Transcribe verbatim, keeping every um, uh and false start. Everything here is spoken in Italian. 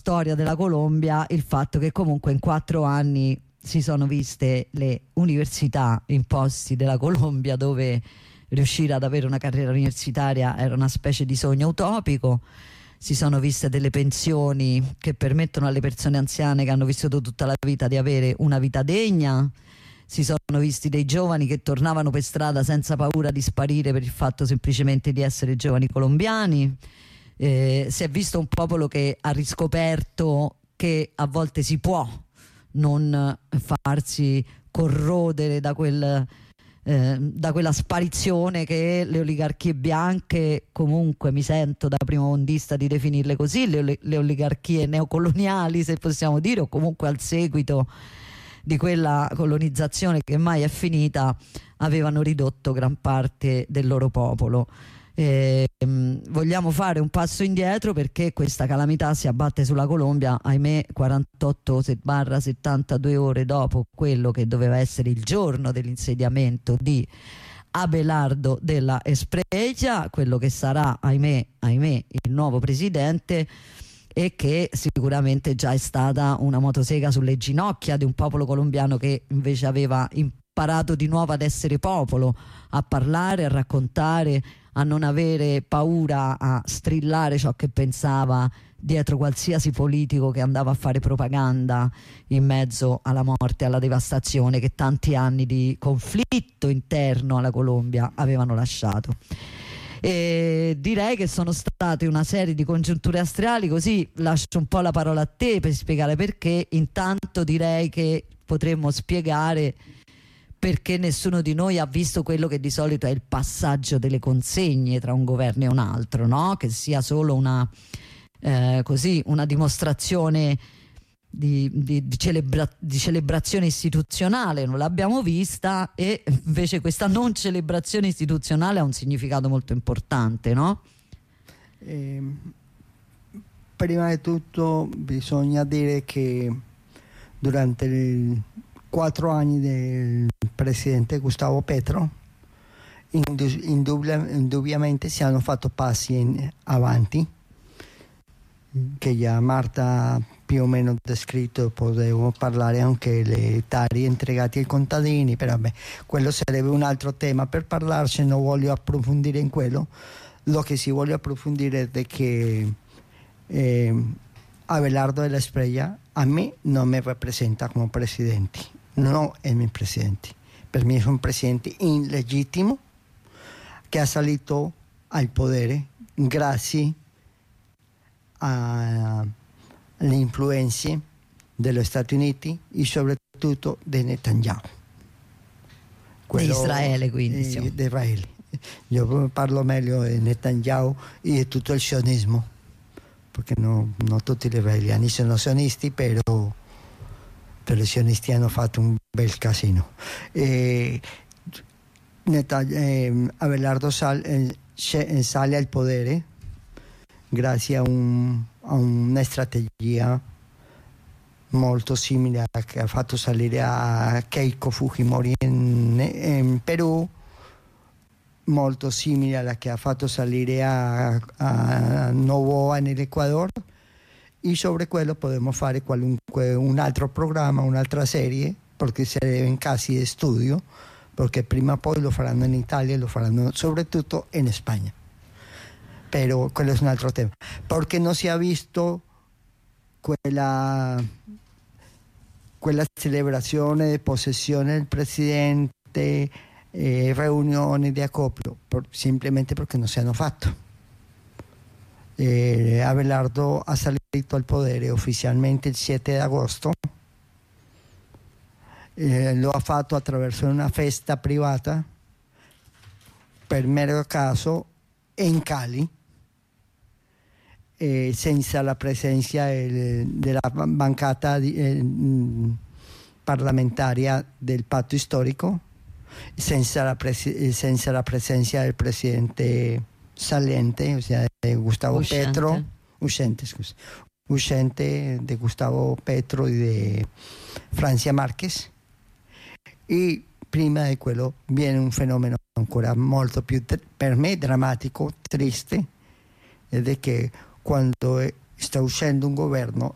storia della Colombia il fatto che comunque in quattro anni si sono viste le università in posti della Colombia dove riuscire ad avere una carriera universitaria era una specie di sogno utopico. Si sono viste delle pensioni che permettono alle persone anziane che hanno vissuto tutta la vita di avere una vita degna. Si sono visti dei giovani che tornavano per strada senza paura di sparire per il fatto semplicemente di essere giovani colombiani. Eh, si è visto un popolo che ha riscoperto che a volte si può non farsi corrodere da quel Eh, da quella sparizione che le oligarchie bianche, comunque mi sento da primo ondista di definirle così, le, le oligarchie neocoloniali, se possiamo dire, o comunque al seguito di quella colonizzazione che mai è finita, avevano ridotto gran parte del loro popolo. Eh, vogliamo fare un passo indietro perché questa calamità si abbatte sulla Colombia, ahimè, quarantotto settantadue ore dopo quello che doveva essere il giorno dell'insediamento di Abelardo della Espriella, quello che sarà, ahimè, ahimè, il nuovo presidente, e che sicuramente già è stata una motosega sulle ginocchia di un popolo colombiano che invece aveva imparato di nuovo ad essere popolo, a parlare, a raccontare, a non avere paura, a strillare ciò che pensava dietro qualsiasi politico che andava a fare propaganda in mezzo alla morte e alla devastazione che tanti anni di conflitto interno alla Colombia avevano lasciato. E direi che sono state una serie di congiunture astrali, così lascio un po' la parola a te per spiegare perché. Intanto direi che potremmo spiegare perché nessuno di noi ha visto quello che di solito è il passaggio delle consegne tra un governo e un altro, no? Che sia solo una, eh, così, una dimostrazione di, di, di, celebra- di celebrazione istituzionale, non l'abbiamo vista, e invece questa non celebrazione istituzionale ha un significato molto importante, no? Eh, prima di tutto bisogna dire che durante il quattro anni del presidente Gustavo Petro indus- indubbia- indubbiamente si hanno fatto passi in avanti che già Marta più o meno descritto. Potevo parlare anche delle tarie entregate ai contadini, però beh, quello sarebbe un altro tema per parlarci, non voglio approfondire in quello. Lo che si vuole approfondire è che eh, Abelardo della Espriella a me non mi rappresenta come presidente, no è il mio presidente, per me è un presidente illegittimo che ha salito al potere grazie alle influenze degli Stati Uniti e soprattutto di Netanyahu, di Israele, quindi eh, di Israele. Io parlo meglio di Netanyahu e di tutto il sionismo, perché no, non tutti gli israeliani sono sionisti, però, però i sionisti hanno fatto un bel casino. E, eh, Abelardo sal, eh, sale al potere grazie a, un, a una strategia molto simile a che ha fatto salire a Keiko Fujimori in, in Perù, molto simile alla che ha fatto salire a, a Noboa nell'Ecuador, e sobre quello potremmo fare qualunque un altro programma, un'altra serie, perché sarebbe in casi di studio, perché prima o poi lo faranno in Italia e lo faranno soprattutto in Spagna. Però quello è un altro tema, perché non si è visto quella, quella celebrazione di possessione del presidente, eh, riunioni di accoppio, por, semplicemente perché non si hanno fatto. Eh, Abelardo ha salito al potere ufficialmente il sette agosto, eh, lo ha fatto attraverso una festa privata, per mero caso, in Cali, eh, senza la presenza eh, della bancata di, eh, parlamentaria del patto storico, senza la, pres- senza la presenza del presidente saliente, ossia Gustavo uscente. Petro, uscente, scusa, uscente di Gustavo Petro e di Francia Márquez. E prima di quello viene un fenomeno ancora molto più, per me, drammatico, triste, ed è che quando sta uscendo un governo